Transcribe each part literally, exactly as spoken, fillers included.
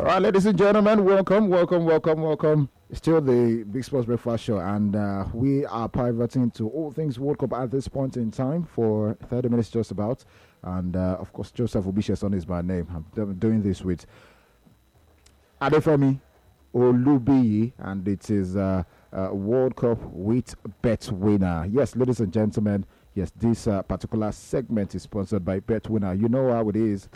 right, ladies and gentlemen, welcome, welcome, welcome, welcome. Still the Big Sports Breakfast Show, and uh, we are pivoting to all things World Cup at this point in time for thirty minutes just about. And uh, of course, Joseph Obisheson is my name. I'm doing this with Adefemi Olubiyi, and it is uh, uh, World Cup with Bet Winner. Yes, ladies and gentlemen, yes, this uh, particular segment is sponsored by Bet Winner. You know how it is.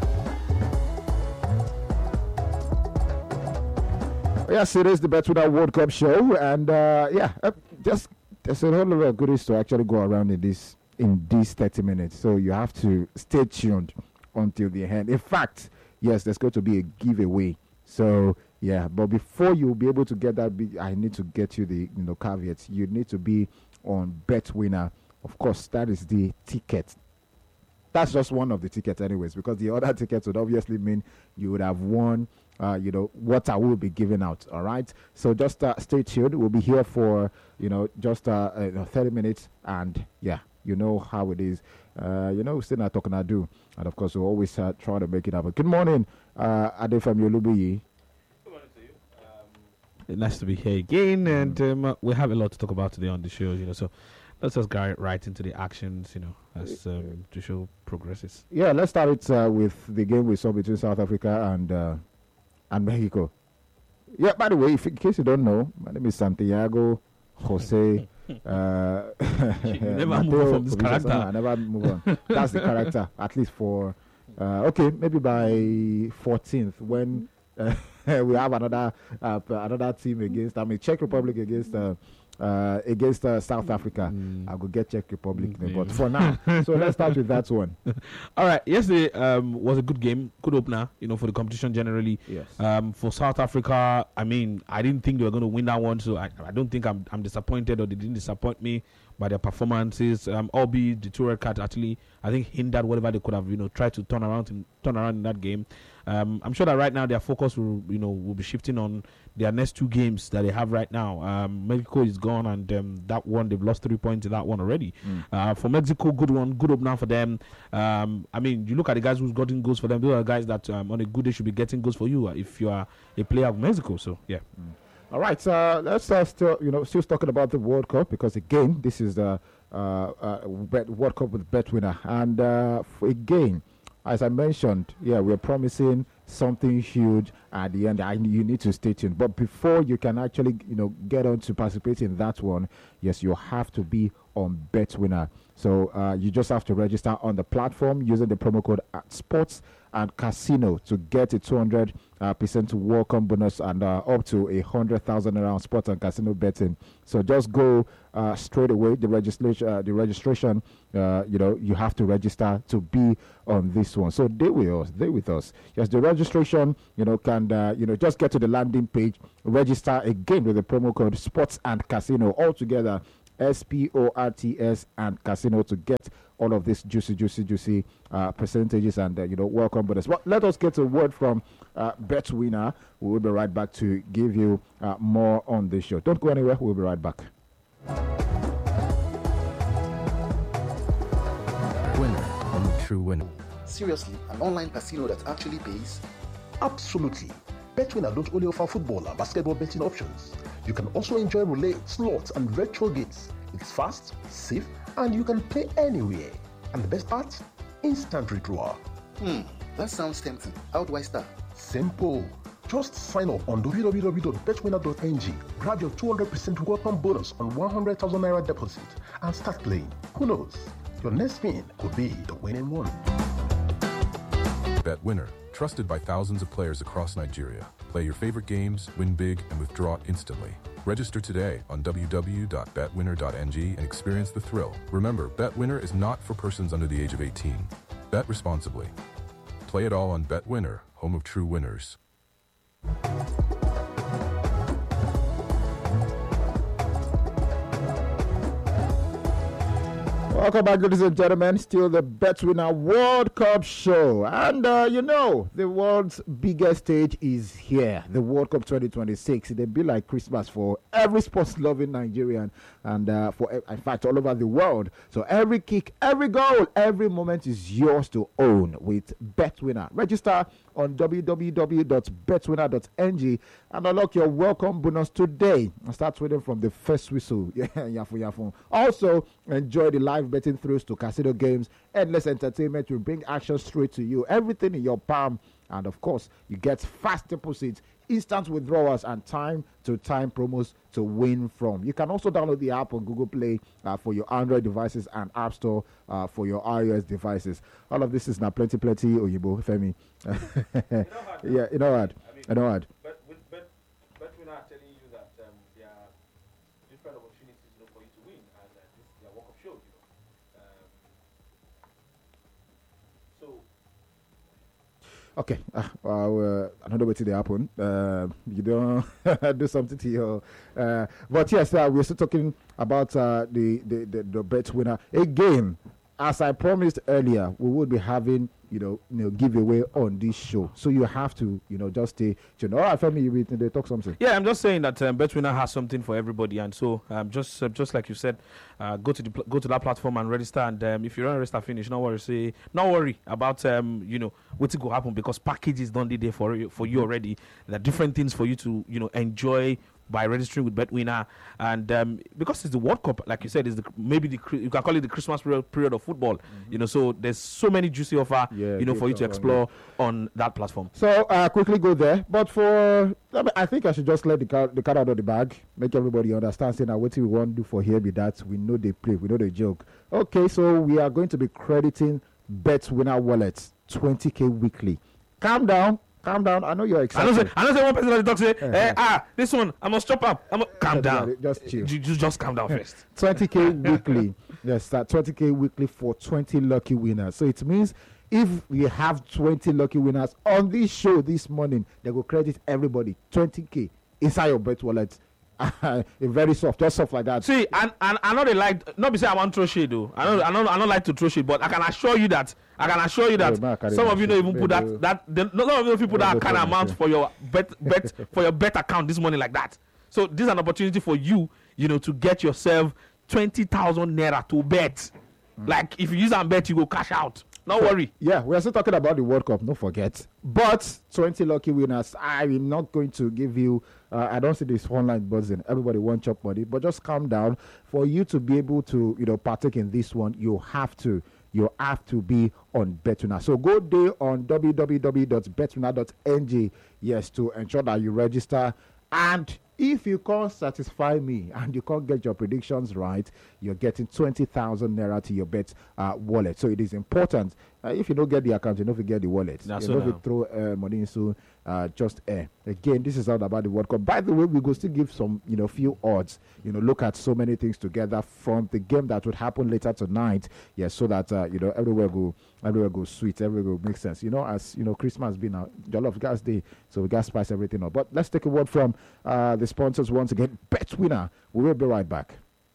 Yes, it is the Bet Winner World Cup show, and uh, yeah, uh, just there's a whole lot of goodies to actually go around in this in these thirty minutes. So you have to stay tuned until the end. In fact, yes, there's going to be a giveaway. So yeah, but before you'll be able to get that, I need to get you the you know caveats. You need to be on Bet Winner. Of course, that is the ticket. That's just one of the tickets, anyways, because the other tickets would obviously mean you would have won, uh, you know, what I will be giving out. All right. So just uh, stay tuned. We'll be here for, you know, just uh, uh, thirty minutes. And yeah, you know how it is. Uh, you know, we're still not talking I do. And of course, we'll always uh, try to make it happen. Good morning, uh, Adefemi Olubiyi. Good morning to you. Um, nice to be here again. Mm. And um, uh, we have a lot to talk about today on the show, you know, so. Let's just go right into the actions, you know, as um, the show progresses. Yeah, let's start it uh, with the game we saw between South Africa and uh, and Mexico. Yeah, by the way, if, in case you don't know, my name is Santiago Jose. uh, never move on from this character. I never move on. That's the character, at least for, uh, okay, maybe by fourteenth, when uh, we have another uh, another team against, I mean, Czech Republic against... Uh, Uh, against uh, South Africa. Mm. I could get Czech Republic, mm, but for now. So let's start with that one. All right. Yesterday um, was a good game, good opener, you know, for the competition generally. Yes. Um, for South Africa, I mean, I didn't think they were going to win that one, so I, I don't think I'm, I'm disappointed, or they didn't disappoint me by their performances. Um, albeit the two red cards actually, I think, hindered whatever they could have, you know, tried to turn around in, turn around in that game. Um, I'm sure that right now their focus will, you know, will be shifting on their next two games that they have right now. Um, Mexico is gone, and um, that one they've lost three points in that one already. Mm. Uh, for Mexico, good one, good opener for them. Um, I mean, you look at the guys who's gotten goals for them. Those are guys that um, on a good day should be getting goals for you uh, if you are a player of Mexico. So yeah. Mm. All right, uh, let's uh, still, you know, still talking about the World Cup, because again, this is the uh, uh, World Cup with Bet Winner, and uh, for again, as I mentioned, yeah, we're promising something huge at the end. I, you need to stay tuned. But before you can actually, you know, get on to participate in that one, yes, you have to be on Bet Winner. So uh, you just have to register on the platform using the promo code at Sports and Casino to get a two hundred percent welcome bonus and uh, up to a hundred thousand around sports and casino betting. So just go uh, straight away. The registration, uh, the registration, uh, you know, you have to register to be on this one. So they with us, they with us. Yes, the registration, you know, can uh, you know just get to the landing page, register again with the promo code Sports and Casino all together. S P O R T S and Casino to get all of this juicy, juicy, juicy uh, percentages and, uh, you know, welcome bonus. Well, let us get a word from uh, Bet Winner. We will be right back to give you uh, more on this show. Don't go anywhere. We'll be right back. Winner, I'm a true winner. Seriously, an online casino that actually pays? Absolutely. BetWinner don't only offer football and basketball betting options. You can also enjoy roulette, slots, and virtual games. It's fast, safe, and you can play anywhere. And the best part? Instant withdrawal. Hmm, that sounds tempting. How do I start? Simple. Just sign up on w w w dot bet winner dot n g, grab your two hundred percent welcome bonus on one hundred thousand naira deposit, and start playing. Who knows? Your next win could be the winning one. BetWinner, trusted by thousands of players across Nigeria. Play your favorite games, win big, and withdraw instantly. Register today on w w w dot bet winner dot n g and experience the thrill. Remember, BetWinner is not for persons under the age of eighteen. Bet responsibly. Play it all on BetWinner, home of true winners. Welcome back, ladies and gentlemen. Still the Betwinner World Cup show. And, uh, you know, the world's biggest stage is here. The World Cup twenty twenty-six. It'll be like Christmas for every sports-loving Nigerian and, uh, for in fact, all over the world. So every kick, every goal, every moment is yours to own with Betwinner. Register on w w w dot betwinner dot n g and unlock your welcome bonus today. And start waiting from the first whistle. Yeah, yafu yafu. Also, enjoy the live betting thrills to casino games. Endless entertainment will bring action straight to you. Everything in your palm. And of course, you get fast deposits, instant withdrawals, and time-to-time promos to win from. You can also download the app on Google Play uh, for your Android devices and App Store uh, for your iOS devices. All of this is now plenty, plenty, Oyibo, Femi. Yeah, you know what? I mean, you know what? But with bet, but we're not telling you that um, there are different opportunities, you know, for you to win, and uh, this is their work of show, you know. Um, so. Okay, uh, well, uh, another way to the happen. Uh, you don't do something to your. Uh, but yes, uh, we're still talking about uh, the, the, the, the bet winner. Again, as I promised earlier, we would be having, you know, you know, giveaway on this show. So you have to, you know, just stay tuned. All right, Femi, you they talk something. Yeah, I'm just saying that um, Betwinner has something for everybody, and so um, just uh, just like you said, uh, go to the pl- go to that platform and register. And um, if you don't register, finish. No worry, say no worry about um, you know what will happen because packages done the day for you, for you already. There are different things for you to you know enjoy by registering with Betwinner, and um, because it's the World Cup, like you said, is the maybe the you can call it the Christmas period, period of football. Mm-hmm. You know, so there's so many juicy offer, yeah, you know, for you to explore yeah. on that platform. So uh, quickly go there, but for I, mean, I think I should just let the cat the cat out of the bag, make everybody understand. Saying that what we want to do for here be that we know they play, we know they joke. Okay, so we are going to be crediting Betwinner wallets twenty k weekly. Calm down. Calm down. I know you're excited. I know say, I know say one person that talk say, uh-huh. eh, ah, this one, I must chop up. I'm calm down. Just chill. Just, just calm down first. twenty k weekly. Yes, that twenty k weekly for twenty lucky winners. So it means if we have twenty lucky winners on this show this morning, they will credit everybody twenty k inside your bet wallet. Very soft, just soft like that. See, and, and I know they like, not be say I want to throw shade though. I know I know I don't like to throw shade, but I can assure you that I can assure you that yeah, some of you don't even put that that the, none of you people that kind of amount for your bet bet for your bet account this morning like that. So this is an opportunity for you, you know, to get yourself twenty thousand naira to bet. Mm. Like if you use and bet, you go cash out. Don't worry. Yeah, we are still talking about the World Cup, don't forget. But twenty lucky winners, I'm not going to give you, uh, I don't see this online buzzing. Everybody wants chop money, but just calm down. For you to be able to, you know, partake in this one, you have to. You have to be on Betwinner. So go there on w w w dot betwinner dot n g, yes, to ensure that you register. And if you can't satisfy me and you can't get your predictions right, you're getting twenty thousand naira to your bet uh, wallet. So it is important. Uh, if you don't get the account, you don't forget the wallet. That's you so don't now. throw uh, money into uh, just air. Again, this is all about the World Cup. By the way, we go still give some, you know, few odds. You know, look at so many things together from the game that would happen later tonight. Yes, so that uh, you know everywhere go, everywhere go sweet, everywhere go make sense. You know, as you know, Christmas being a Jollof Gas Day, so we got spice everything up. But let's take a word from uh, the sponsors once again. Betwinner. We will be right back.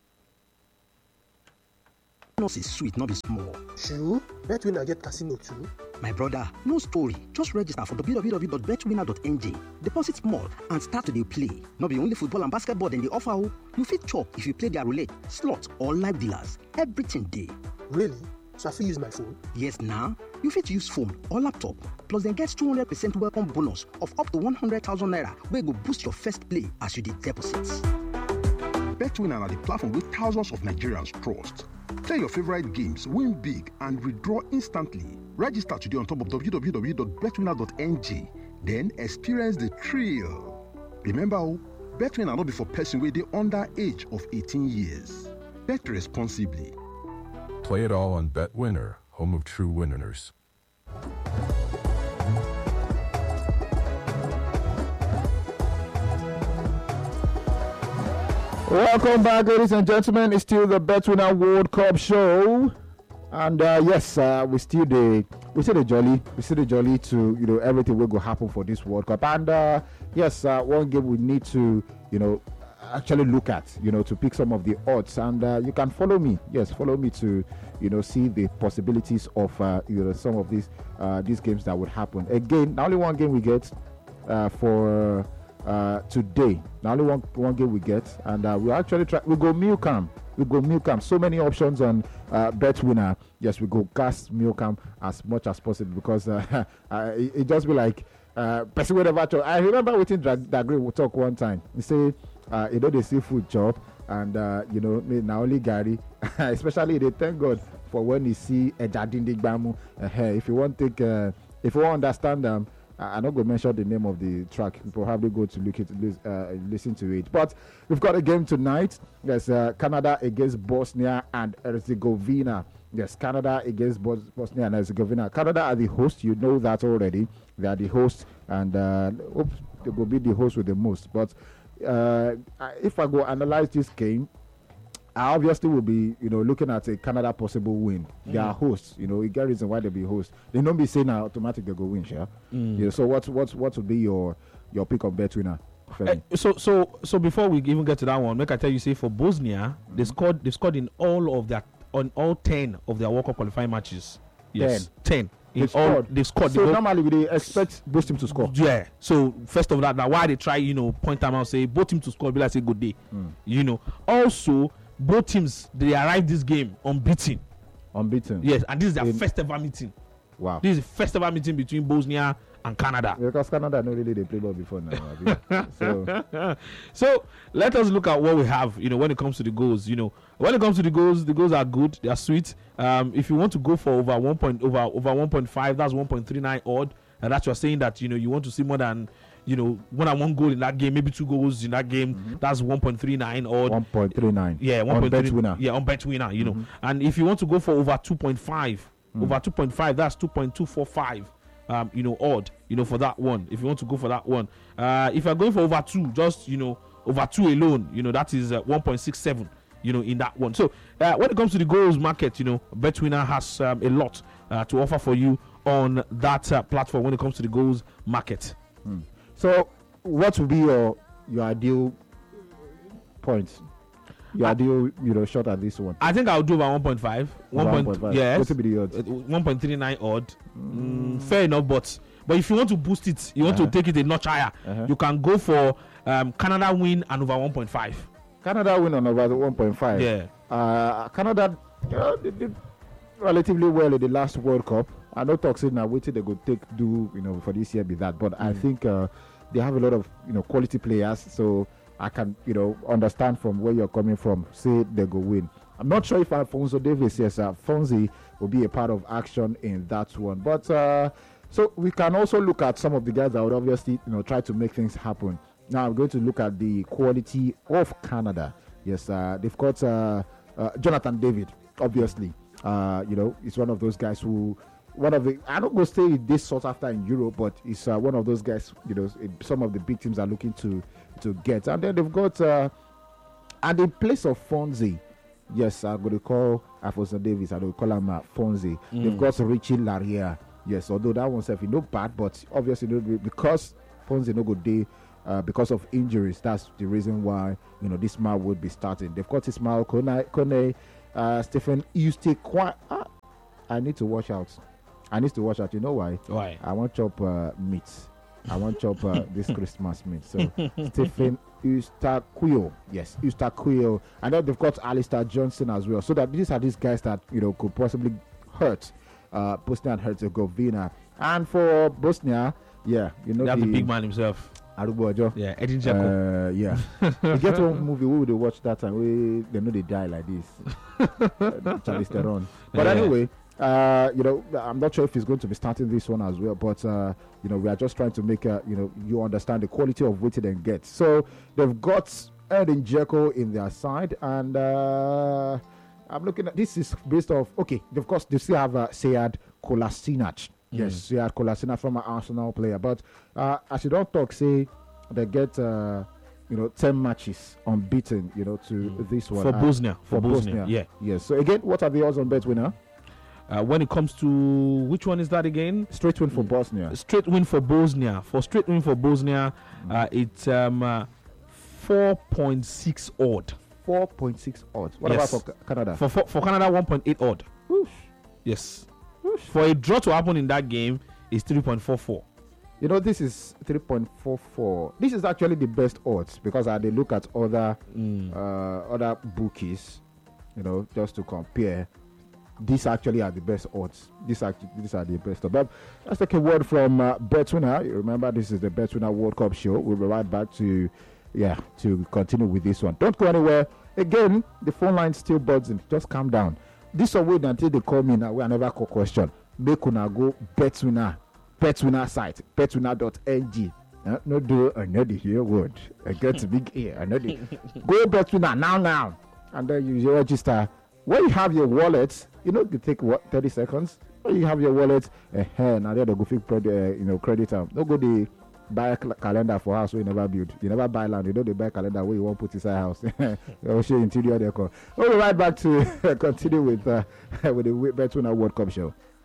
Not is sweet, not be small. True, Betwinner get casino too. My brother, no story. Just register for w w w dot betwinner dot n g. Deposit small and start to dey play. Not be only football and basketball dem dey offer o. You fit chop if you play their roulette, slot or live dealers. Everything dey. Really? So I fit use my phone? Yes, now. You fit use phone or laptop. Plus, dem get two hundred percent welcome bonus of up to one hundred thousand naira wey go boost your first play as you dey deposit. Betwinner na the platform wey thousands of Nigerians trust. Play your favorite games, win big, and withdraw instantly. Register today on top of w w w dot betwinner dot n g. Then experience the thrill. Remember, oh, Betwinner no be for person wey dey under age of eighteen years. Bet responsibly. Play it all on Betwinner, home of true winners. Welcome back, ladies and gentlemen. It's still the Betwinner World Cup show, and uh, yes, uh, we still the we still the jolly, we still the jolly to you know everything will go happen for this World Cup, and uh, yes, uh, one game we need to you know actually look at, you know, to pick some of the odds. And uh, you can follow me. Yes, follow me to, you know, see the possibilities of, uh, you know, some of these uh, these games that would happen. Again, not only one game we get uh, for uh, today. Not only one one game we get, and uh, we actually try. We go Milcam. We go Milcam. So many options on uh, bet winner. Yes, we go gas Milcam as much as possible because uh, uh, it, it just be like. Uh, person whatever talk. I remember waiting Dagre will talk one time. He say, uh, you know, the seafood chop, and uh, you know, me now only Gary, especially they thank God for when you see a Jadindi Bamu. Uh, if you want to take, uh, if you want to understand them, um, I'm not going to mention the name of the track. You probably go to look at uh, listen to it. But we've got a game tonight. There's uh, Canada against Bosnia and Herzegovina. Yes, Canada against Bos- Bosnia and Herzegovina. Canada are the host. You know that already. They are the host, and uh, oops, they will be the host with the most. But uh, if I go analyze this game, I obviously will be, you know, looking at a Canada possible win. Mm. They are hosts, you know. You get reason why they be hosts. They don't be saying now automatic they go win, yeah. Mm. You know, so what what what would be your your pick of bet winner? Uh, so so so before we even get to that one, make I tell you, say for Bosnia, mm-hmm. they scored they scored in all of their on all ten of their World Cup qualifying matches. Yes, ten. ten. They all, scored. They scored. So they normally we they expect both teams to score. Yeah. So first of that, now why they try, you know, point them out, say both teams to score, be like say good day. Mm. You know. Also, both teams they arrived this game unbeaten. Unbeaten. Yes, and this is their In, first ever meeting. Wow. This is the first ever meeting between Bosnia and Canada. Because Canada no really they play ball before now. so so let us look at what we have, you know, when it comes to the goals. You know, when it comes to the goals, the goals are good, they are sweet. Um, if you want to go for over one point over over one point five, that's one point three nine odd. And that's you're saying that, you know, you want to see more than, you know, more than one goal in that game, maybe two goals in that game. Mm-hmm. That's one point three nine odd. one point three nine. Yeah, one on bet winner. Yeah, on bet winner, you mm-hmm. know. And if you want to go for over two point five, mm. over two point five, that's two point two four five. Um, you know, odd, you know, for that one. If you want to go for that one, uh, if you're going for over two, just, you know, over two alone, you know, that is uh, one point six seven, you know, in that one. So uh, when it comes to the goals market, you know, Betwinner has um, a lot uh, to offer for you on that uh, platform when it comes to the goals market. Hmm. So what would be your your ideal points? Your ideal, you know, shot at this one. I think I'll do about one point five. one point five. Yes. What would be the odds? one point three nine odd. Mm. Mm, fair enough, but but if you want to boost it, you want uh-huh. to take it a notch higher, uh-huh. you can go for um, Canada win and over one point five. Canada win and over one point five. Yeah. Uh, Canada, you know, they did relatively well in the last World Cup. I know talks now waiting they could take do, you know, for this year be that, but mm. I think uh, they have a lot of, you know, quality players, so I can, you know, understand from where you're coming from. Say they go win. I'm not sure if Alphonso Davies, yes, uh, Fonzie will be a part of action in that one. But uh, so we can also look at some of the guys that would obviously, you know, try to make things happen. Now I'm going to look at the quality of Canada. Yes, uh, they've got uh, uh, Jonathan David, obviously. Uh, you know, he's one of those guys who. One of the, I don't go stay this sought after in Europe, but it's uh, one of those guys, you know, some of the big teams are looking to to get. And then they've got, uh, and in place of Fonzie, yes, I'm going to call Alphonso Davies, I'm going to call him uh, Fonzie. Mm. They've got Richie Laria, yes, although that one's if no bad, but obviously because Fonzie no good day, uh, because of injuries, that's the reason why, you know, this man would be starting. They've got Ismail Kone, Kone uh, Stephen Eustace. Ah, I need to watch out. I need to watch out. You know why? Why? I want chop uh, meat. I want chop uh, this Christmas meat. So Stephen Eustaquio, yes, Eustaquio, and then they've got Alistair Johnson as well. So that these are these guys that, you know, could possibly hurt uh, Bosnia and Herzegovina. And for Bosnia, yeah, you know, they have the, the big man himself. Arubojo. Yeah, Edin Dzeko. Uh, yeah. You get one movie we would watch that time. We they know they die like this. uh, Charlize Theron. But yeah. anyway. Uh, you know, I'm not sure if he's going to be starting this one as well, but uh, you know, we are just trying to make uh, you know, you understand the quality of what they get. So they've got Edin Dzeko in their side, and uh, I'm looking at this is based off. Okay, of course they still have uh, Sead Kolasinac. Mm. Yes, Sead Kolasinac from an Arsenal player, but uh, as you don't talk, say they get. Uh, you know, ten matches unbeaten. You know, to mm. this one for uh, Bosnia. For, for Bosnia, Bosnia, yeah, yes. So again, what are the odds on bet winner? Uh, when it comes to which one is that again? Straight win for Bosnia. Straight win for Bosnia. For straight win for Bosnia, mm. uh, it's um, uh, four point six odd. four point six odds. What Yes. about for Ca- Canada? For, for for Canada, one point eight odd. Whoosh. Yes. For a draw to happen in that game is three point four four. You know, this is three point four four. This is actually the best odds because I did look at other Mm. uh, other bookies, you know, just to compare. These actually are the best odds. These actually these are the best odds. But let's take a word from uh, BetWinner. You remember, this is the BetWinner World Cup show. We'll be right back to, yeah, to continue with this one. Don't go anywhere. Again, the phone line's still buzzing. Just calm down. This will wait until they call me now. We never call question. Make una go BetWinner, BetWinner site, betwinner dot n g. Uh, no do another here word. I get to big ear. Another. Go BetWinner now, now, and then you register. When you have your wallet, you know, you take what thirty seconds. When you have your wallet, uh, now they go fix uh, you know, credit am. Don't go the buy a cal- calendar for house where you never build. You never buy land. You don't buy calendar where you want put inside house. I'll show you interior decor. We'll be right back to continue with uh, with the BetWinner World Cup show.